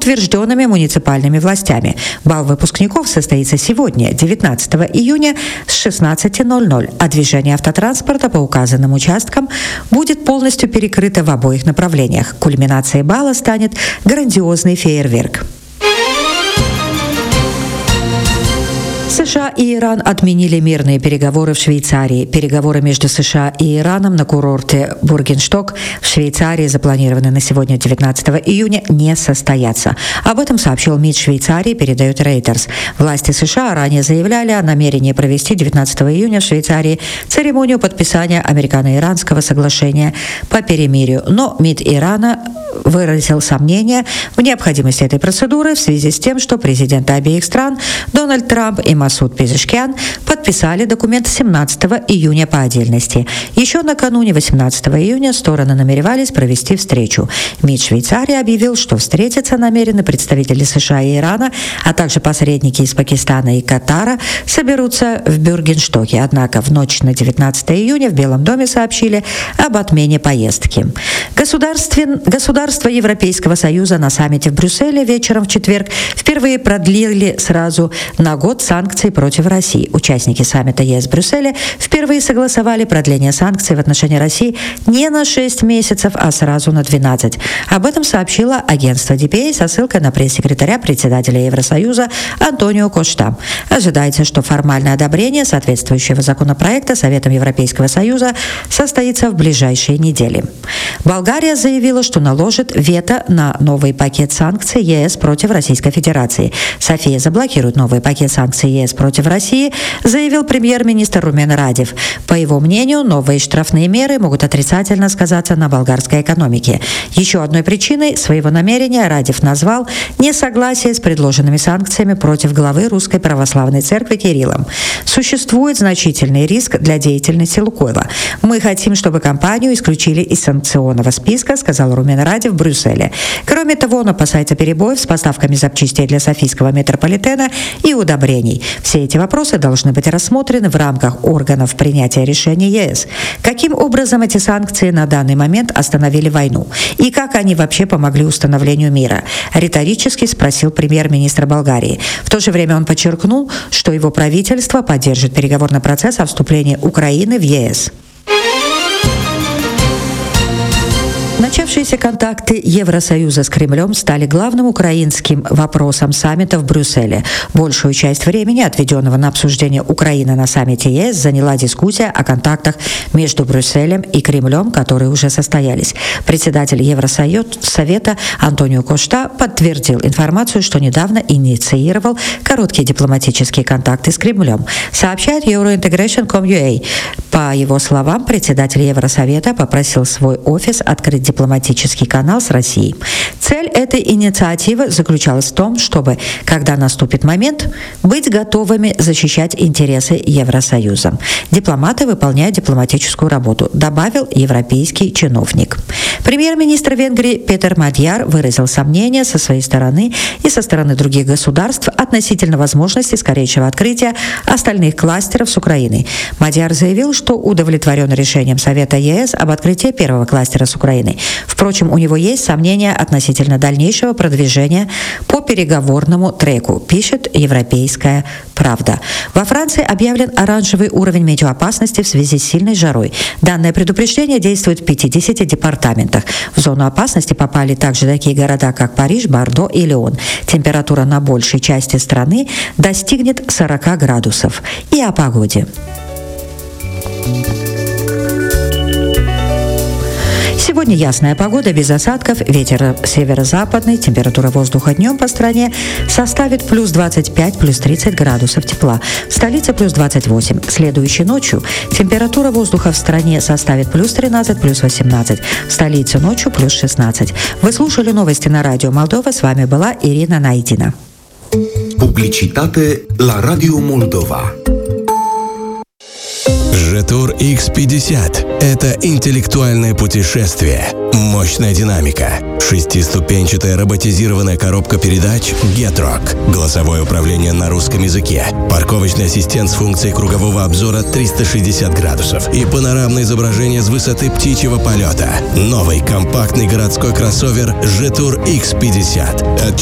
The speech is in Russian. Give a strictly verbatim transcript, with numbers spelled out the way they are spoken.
утвержденными муниципальными властями. Бал выпускников состоится сегодня, девятнадцатого июня, с шестнадцати ноль-ноль, а движение автотранспорта по указанным участкам будет полностью перекрыто в обоих направлениях. Кульминацией бала станет грандиозный фейерверк. США и Иран отменили мирные переговоры в Швейцарии. Переговоры между США и Ираном на курорте Бургеншток в Швейцарии, запланированные на сегодня, девятнадцатого июня, не состоятся. Об этом сообщил МИД Швейцарии, передает Reuters. Власти США ранее заявляли о намерении провести девятнадцатого июня в Швейцарии церемонию подписания американо-иранского соглашения по перемирию. Но МИД Ирана выразил сомнение в необходимости этой процедуры в связи с тем, что президенты обеих стран Дональд Трамп и Масуд Пезешкиан подписали документ семнадцатого июня по отдельности. Еще накануне восемнадцатого июня стороны намеревались провести встречу. МИД Швейцарии объявил, что встретиться намерены представители США и Ирана, а также посредники из Пакистана и Катара соберутся в Бюргенштоке. Однако в ночь на девятнадцатое июня в Белом доме сообщили об отмене поездки. Государствен... Государства Европейского Союза на саммите в Брюсселе вечером в четверг впервые продлили сразу на год санкции против России. Участники саммита ЕС в Брюсселе впервые согласовали продление санкций в отношении России не на шесть месяцев, а сразу на двенадцать. Об этом сообщило агентство ди пи эй со ссылкой на пресс-секретаря председателя Евросоюза Антонио Кошта. Ожидается, что формальное одобрение соответствующего законопроекта Советом Европейского Союза состоится в ближайшие недели. Болгария заявила, что наложит вето на новый пакет санкций ЕС против Российской Федерации. София заблокирует новый пакет санкций ЕС против России, заявил премьер-министр Румен Радев. По его мнению, новые штрафные меры могут отрицательно сказаться на болгарской экономике. Еще одной причиной своего намерения Радев назвал несогласие с предложенными санкциями против главы Русской Православной Церкви Кириллом. Существует значительный риск для деятельности «Лукойла». Мы хотим, чтобы компанию исключили из санкционного списка, сказал Румен Радев в Брюсселе. Кроме того, он опасается перебоев с поставками запчастей для софийского метрополитена и удобрений. Все эти вопросы должны быть рассмотрены в рамках органов принятия решений ЕС. Каким образом эти санкции на данный момент остановили войну? И как они вообще помогли установлению мира? Риторически спросил премьер-министр Болгарии. В то же время он подчеркнул, что его правительство поддержит переговорный процесс о вступлении Украины в ЕС. Начавшиеся контакты Евросоюза с Кремлем стали главным украинским вопросом саммита в Брюсселе. Большую часть времени, отведенного на обсуждение Украины на саммите ЕС, заняла дискуссия о контактах между Брюсселем и Кремлем, которые уже состоялись. Председатель Евросовета Антонио Кошта подтвердил информацию, что недавно инициировал короткие дипломатические контакты с Кремлем, сообщает Eurointegration точка ком точка ю а. По его словам, председатель Евросовета попросил свой офис открыть дипломатический канал с Россией. Цель этой инициативы заключалась в том, чтобы, когда наступит момент, быть готовыми защищать интересы Евросоюза. Дипломаты выполняют дипломатическую работу, добавил европейский чиновник. Премьер-министр Венгрии Петер Мадьяр выразил сомнения со своей стороны и со стороны других государств относительно возможности скорейшего открытия остальных кластеров с Украиной. Мадьяр заявил, что удовлетворен решением Совета ЕС об открытии первого кластера с Украиной. Впрочем, у него есть сомнения относительно дальнейшего продвижения по переговорному треку, пишет «Европейская правда». Во Франции объявлен оранжевый уровень метеоопасности в связи с сильной жарой. Данное предупреждение действует в пятидесяти департаментах. В зону опасности попали также такие города, как Париж, Бордо и Лион. Температура на большей части страны достигнет сорока градусов. И о погоде. Сегодня ясная погода, без осадков, ветер северо-западный, температура воздуха днем по стране составит плюс двадцать пять, плюс тридцать градусов тепла. В столице плюс двадцать восемь. Следующей ночью температура воздуха в стране составит плюс тринадцать, плюс восемнадцать. В столице ночью плюс шестнадцать. Вы слушали новости на радио Молдова. С вами была Ирина Найдина. Publicitate la Radio Moldova. Жетур икс пятьдесят – это интеллектуальное путешествие, мощная динамика, шестиступенчатая роботизированная коробка передач Getrock, голосовое управление на русском языке, парковочный ассистент с функцией кругового обзора триста шестьдесят градусов и панорамное изображение с высоты птичьего полета. Новый компактный городской кроссовер Жетур икс пятьдесят от